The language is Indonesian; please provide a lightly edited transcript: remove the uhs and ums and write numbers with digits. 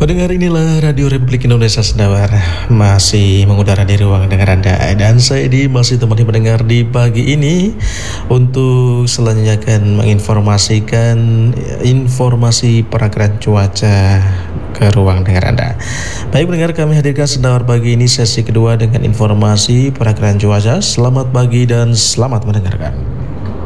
Pendengar, inilah Radio Republik Indonesia Sendawar, masih mengudara di ruang dengar Anda. Dan saya Edi masih temani pendengar di pagi ini untuk selanjutnya akan menginformasikan informasi perakiraan cuaca ke ruang dengar Anda. Baik pendengar, kami hadirkan Sendawar pagi ini sesi kedua dengan informasi perakiraan cuaca. Selamat pagi dan selamat mendengarkan.